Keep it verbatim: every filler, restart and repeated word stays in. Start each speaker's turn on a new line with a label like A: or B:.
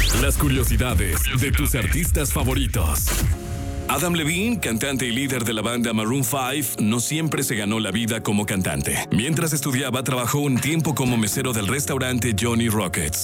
A: Las curiosidades de tus artistas favoritos. Adam Levine, cantante y líder de la banda Maroon cinco, no siempre se ganó la vida como cantante. Mientras estudiaba, trabajó un tiempo como mesero del restaurante Johnny Rockets.